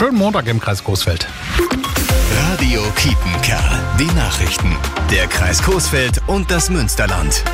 Schönen Montag im Kreis Coesfeld. Radio Kiepenkerl. Die Nachrichten. Der Kreis Coesfeld und das Münsterland.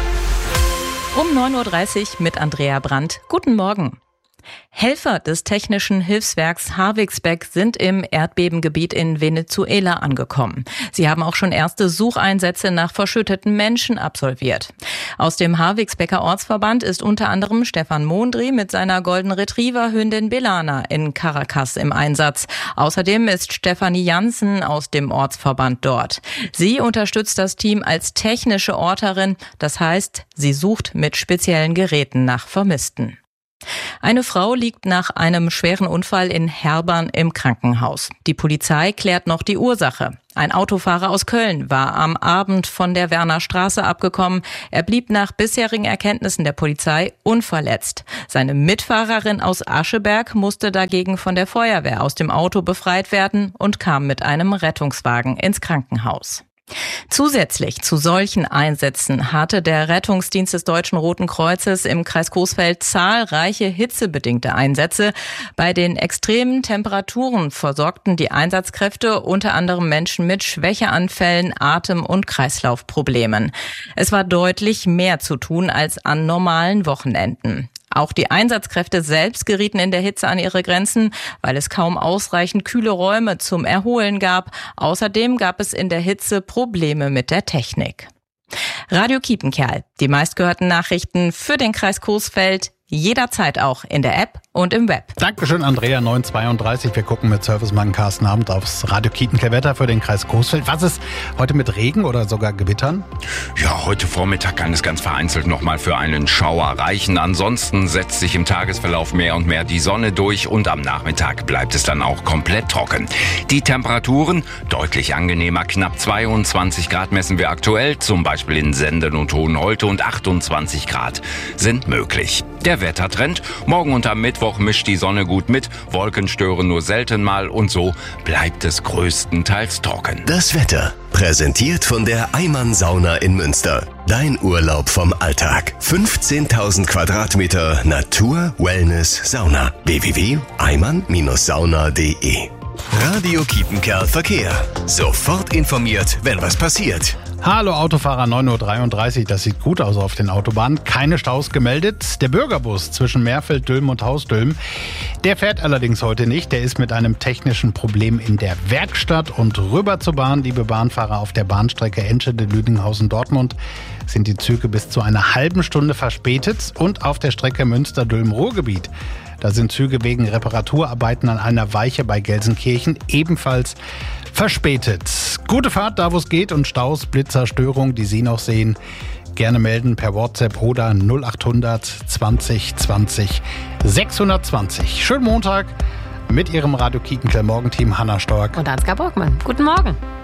Um 9.30 Uhr mit Andrea Brandt. Guten Morgen. Helfer des Technischen Hilfswerks Havixbeck sind im Erdbebengebiet in Venezuela angekommen. Sie haben auch schon erste Sucheinsätze nach verschütteten Menschen absolviert. Aus dem Havixbecker Ortsverband ist unter anderem Stefan Mondri mit seiner Golden Retriever-Hündin Belana in Caracas im Einsatz. Außerdem ist Stefanie Janssen aus dem Ortsverband dort. Sie unterstützt das Team als technische Orterin, das heißt, sie sucht mit speziellen Geräten nach Vermissten. Eine Frau liegt nach einem schweren Unfall in Herbern im Krankenhaus. Die Polizei klärt noch die Ursache. Ein Autofahrer aus Köln war am Abend von der Werner Straße abgekommen. Er blieb nach bisherigen Erkenntnissen der Polizei unverletzt. Seine Mitfahrerin aus Ascheberg musste dagegen von der Feuerwehr aus dem Auto befreit werden und kam mit einem Rettungswagen ins Krankenhaus. Zusätzlich zu solchen Einsätzen hatte der Rettungsdienst des Deutschen Roten Kreuzes im Kreis Coesfeld zahlreiche hitzebedingte Einsätze. Bei den extremen Temperaturen versorgten die Einsatzkräfte unter anderem Menschen mit Schwächeanfällen, Atem- und Kreislaufproblemen. Es war deutlich mehr zu tun als an normalen Wochenenden. Auch die Einsatzkräfte selbst gerieten in der Hitze an ihre Grenzen, weil es kaum ausreichend kühle Räume zum Erholen gab. Außerdem gab es in der Hitze Probleme mit der Technik. Radio Kiepenkerl, die meistgehörten Nachrichten für den Kreis Coesfeld, jederzeit auch in der App und im Web. Dankeschön, Andrea, 9.32 Uhr. Wir gucken mit Servicemann Carsten Abend aufs Radio Kiepenkerl Wetter für den Kreis Coesfeld. Was ist heute mit Regen oder sogar Gewittern? Ja, heute Vormittag kann es ganz vereinzelt nochmal für einen Schauer reichen. Ansonsten setzt sich im Tagesverlauf mehr und mehr die Sonne durch und am Nachmittag bleibt es dann auch komplett trocken. Die Temperaturen deutlich angenehmer, knapp 22 Grad messen wir aktuell, zum Beispiel in Senden und Hohenholte, und 28 Grad sind möglich. Der Wettertrend: morgen und am Mittwoch mischt die Sonne gut mit, Wolken stören nur selten mal und so bleibt es größtenteils trocken. Das Wetter präsentiert von der Eimann Sauna in Münster. Dein Urlaub vom Alltag. 15.000 Quadratmeter Natur, Wellness, Sauna. www.eimann-sauna.de. Radio Kiepenkerl Verkehr. Sofort informiert, wenn was passiert. Hallo Autofahrer, 9.33 Uhr, das sieht gut aus auf den Autobahnen. Keine Staus gemeldet. Der Bürgerbus zwischen Meerfeld-Dülmen und Hausdülmen, der fährt allerdings heute nicht. Der ist mit einem technischen Problem in der Werkstatt und rüber zur Bahn. Liebe Bahnfahrer, auf der Bahnstrecke Enschede-Lüdinghausen-Dortmund sind die Züge bis zu einer halben Stunde verspätet. Und auf der Strecke Münster-Dülmen-Ruhrgebiet, da sind Züge wegen Reparaturarbeiten an einer Weiche bei Gelsenkirchen ebenfalls verspätet. Gute Fahrt, da wo es geht, und Staus, Blitzer, Störungen, die Sie noch sehen, gerne melden per WhatsApp oder 0800 20 20 620. Schönen Montag mit Ihrem Radio Kiepenkerl Morgenteam, Hanna Stork und Ansgar Borgmann. Guten Morgen.